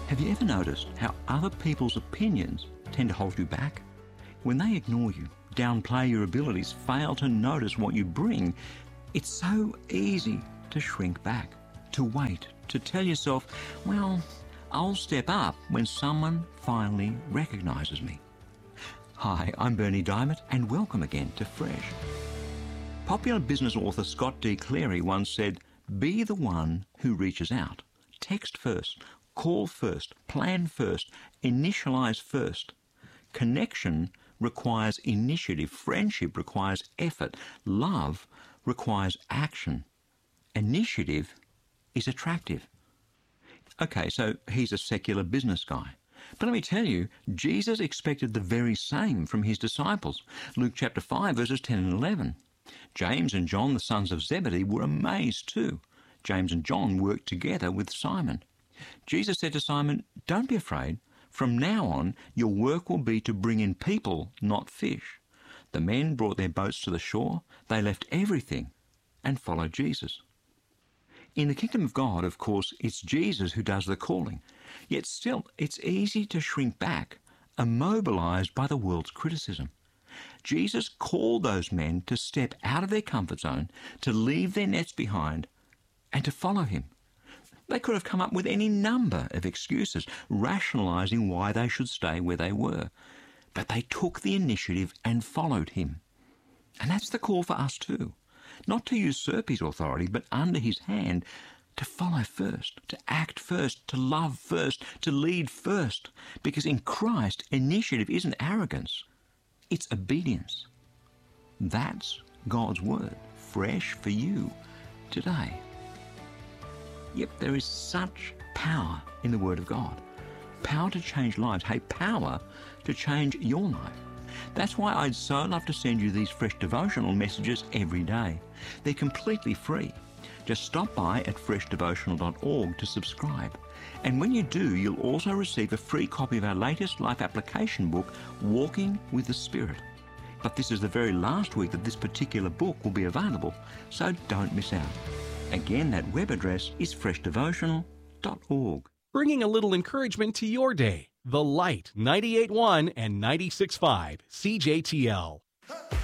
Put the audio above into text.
Have you ever noticed how other people's opinions tend to hold you back? When they ignore you, downplay your abilities, fail to notice what you bring, it's so easy to shrink back, to wait, to tell yourself, well, I'll step up when someone finally recognises me. Hi, I'm Bernie Diamond, and welcome again to Fresh. Popular business author Scott D. Cleary once said, "Be the one who reaches out. Text first, call first, plan first, initialize first. Connection requires initiative. Friendship requires effort. Love requires action. Initiative is attractive." Okay, so he's a secular business guy. But let me tell you, Jesus expected the very same from his disciples. Luke chapter 5, verses 10 and 11. James and John, the sons of Zebedee, were amazed too. James and John worked together with Simon. Jesus said to Simon, "Don't be afraid. From now on, your work will be to bring in people, not fish." The men brought their boats to the shore. They left everything and followed Jesus. In the kingdom of God, of course, it's Jesus who does the calling. Yet still, it's easy to shrink back, immobilized by the world's criticism. Jesus called those men to step out of their comfort zone, to leave their nets behind, and to follow him. They could have come up with any number of excuses, rationalizing why they should stay where they were. But they took the initiative and followed him. And that's the call for us too. Not to usurp his authority, but under his hand, to follow first, to act first, to love first, to lead first. Because in Christ, initiative isn't arrogance, it's obedience. That's God's word, fresh for you today. Yep, there is such power in the Word of God. Power to change lives. Hey, power to change your life. That's why I'd so love to send you these fresh devotional messages every day. They're completely free. Just stop by at freshdevotional.org to subscribe. And when you do, you'll also receive a free copy of our latest life application book, Walking with the Spirit. But this is the very last week that this particular book will be available, so don't miss out. Again, that web address is freshdevotional.org. Bringing a little encouragement to your day. The Light, 98.1 and 96.5 CJTL.